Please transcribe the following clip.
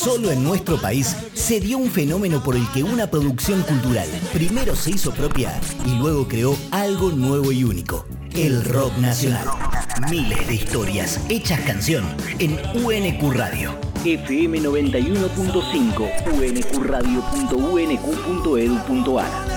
Solo en nuestro país se dio un fenómeno por el que una producción cultural primero se hizo propia y luego creó algo nuevo y único. El rock nacional. Miles de historias hechas canción en UNQ Radio. FM 91.5, uncradio.unq.edu.ar.